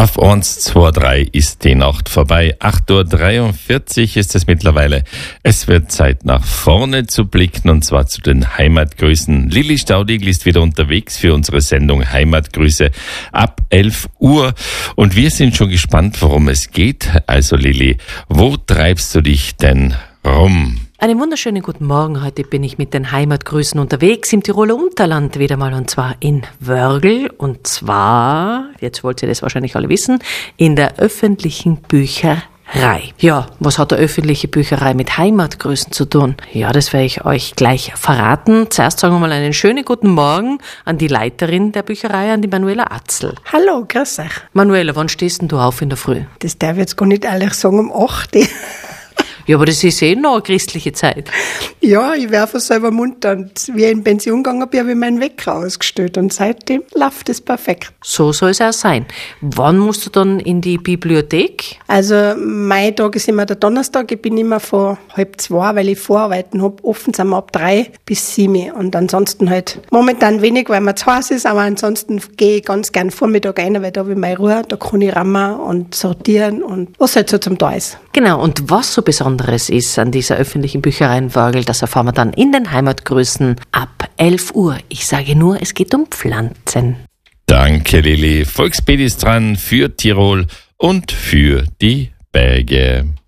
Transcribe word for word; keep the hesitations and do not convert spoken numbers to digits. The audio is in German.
Auf eins, zwei, drei ist die Nacht vorbei. acht Uhr dreiundvierzig ist es mittlerweile. Es wird Zeit, nach vorne zu blicken, und zwar zu den Heimatgrüßen. Lilly Staudigl ist wieder unterwegs für unsere Sendung Heimatgrüße ab elf Uhr. Und wir sind schon gespannt, worum es geht. Also Lilly, wo treibst du dich denn rum? Einen wunderschönen guten Morgen. Heute bin ich mit den Heimatgrüßen unterwegs im Tiroler Unterland wieder mal, und zwar in Wörgl, und zwar, jetzt wollt ihr das wahrscheinlich alle wissen, in der öffentlichen Bücherei. Ja, was hat der öffentliche Bücherei mit Heimatgrüßen zu tun? Ja, das werde ich euch gleich verraten. Zuerst sagen wir mal einen schönen guten Morgen an die Leiterin der Bücherei, an die Manuela Atzl. Hallo, grüß euch. Manuela, wann stehst denn du auf in der Früh? Das darf ich jetzt gar nicht ehrlich sagen, um acht. Ja, aber das ist eh noch eine christliche Zeit. Ja, ich wäre selber munter. Und wie ich in Pension gegangen bin, habe ich meinen Wecker ausgestellt. Und seitdem läuft es perfekt. So soll es auch sein. Wann musst du dann in die Bibliothek? Also, mein Tag ist immer der Donnerstag. Ich bin immer von halb zwei, weil ich vorarbeiten habe. Offen sind wir ab drei bis sieben. Und ansonsten halt momentan wenig, weil mir zu heiß ist. Aber ansonsten gehe ich ganz gern Vormittag rein, weil da habe ich meine Ruhe. Da kann ich rammen und sortieren und was halt so zum Teil ist. Genau, und was so Besonderes ist an dieser öffentlichen Bücherei in Wörgl, das erfahren wir dann in den Heimatgrüßen ab elf Uhr. Ich sage nur, es geht um Pflanzen. Danke, Lilly. Volksbeet ist dran für Tirol und für die Berge.